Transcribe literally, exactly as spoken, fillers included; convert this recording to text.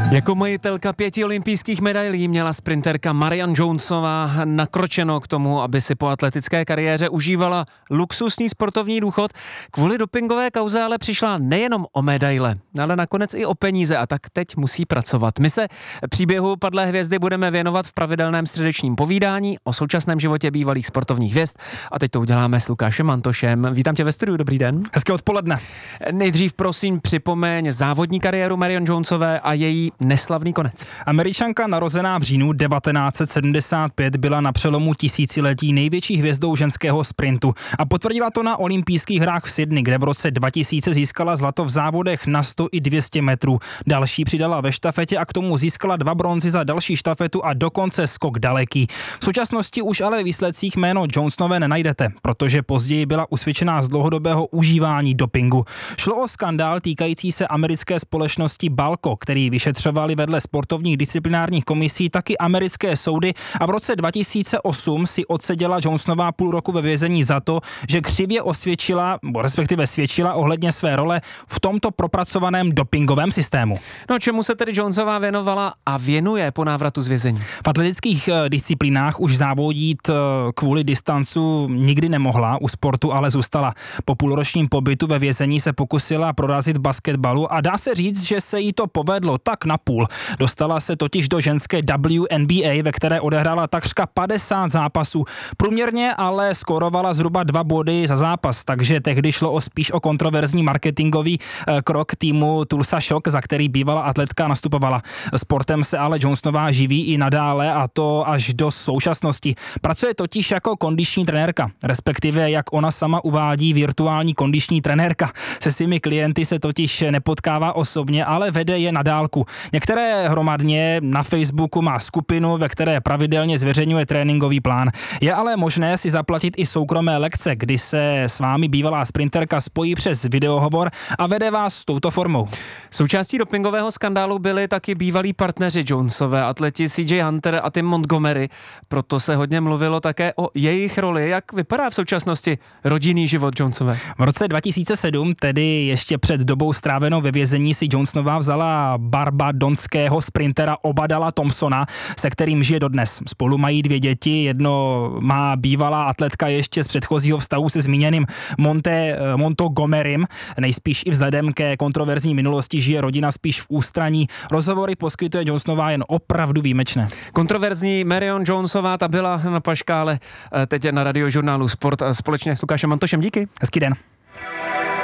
Jako majitelka pěti olympijských medailí měla sprinterka Marianne Jonesová nakročeno k tomu, aby si po atletické kariéře užívala luxusní sportovní důchod. Kvůli dopingové kauze ale přišla nejenom o medaile, ale nakonec i o peníze a tak teď musí pracovat. My se příběhu padlé hvězdy budeme věnovat v pravidelném středečním povídání o současném životě bývalých sportovních hvězd a teď to uděláme s Lukášem Mantošem. Vítám tě ve studiu, dobrý den. Hezké odpoledne. Nejdřív prosím připomeň závodní kariéru Marianne Jonesové a její neslavný konec. Američanka narozená v říjnu devatenáct set sedmdesát pět byla na přelomu tisíciletí největší hvězdou ženského sprintu a potvrdila to na olympijských hrách v Sydney, kde v roce dva tisíce získala zlato v závodech na sto i dvě stě metrů. Další přidala ve štafetě a k tomu získala dva bronzy za další štafetu a dokonce skok daleký. V současnosti už ale ve výsledcích jméno Jonesové nenajdete, protože později byla usvědčená z dlouhodobého užívání dopingu. Šlo o skandál týkající se americké společnosti Balco, který vyšetřovali vedle sportovních disciplinárních komisí taky americké soudy a v roce dva tisíce osm si odseděla Jonesová půl roku ve vězení za to, že křivě osvědčila, respektive svědčila ohledně své role v tomto propracovaném dopingovém systému. No čemu se tedy Jonesová věnovala a věnuje po návratu z vězení? V atletických disciplínách už závodit kvůli distancu nikdy nemohla, u sportu ale zůstala. Po půlročním pobytu ve vězení se pokusila prorazit v basketbalu a dá se říct, že se jí to povedlo tak na půl. Dostala se totiž do ženské W N B A, ve které odehrála takřka padesát zápasů. Průměrně ale skorovala zhruba dva body za zápas, takže tehdy šlo o spíš o kontroverzní marketingový eh, krok týmu Tulsa Shock, za který bývalá atletka nastupovala. Sportem se ale Jonesová živí i nadále a to až do současnosti. Pracuje totiž jako kondiční trenérka, respektive jak ona sama uvádí, virtuální kondiční trenérka. Se svými klienty se totiž nepotkává osobně, ale vede je na dálku. Některé hromadně na Facebooku má skupinu, ve které pravidelně zveřejňuje tréninkový plán. Je ale možné si zaplatit i soukromé lekce, kdy se s vámi bývalá sprinterka spojí přes videohovor a vede vás touto formou. Součástí dopingového skandálu byli taky bývalí partneři Jonesové, atleti C J Hunter a Tim Montgomery. Proto se hodně mluvilo také o jejich roli. Jak vypadá v současnosti rodinný život Jonesové? V roce dva tisíce sedm, tedy ještě před dobou strávenou ve vězení, si Jonesová vzala barbadonského sprintera Obadala Thompsona, se kterým žije dodnes. Spolu mají dvě děti, jedno má bývalá atletka ještě z předchozího vztahu se zmíněným Monte, Montgomerym. Nejspíš i vzhledem ke kontroverzní minulosti žije rodina spíš v ústraní. Rozhovory poskytuje Jonesová jen opravdu výjimečné. Kontroverzní Marianne Jonesová, ta byla na paškále teď na radiožurnálu Sport společně s Lukášem Mantošem. Díky. Hezký den.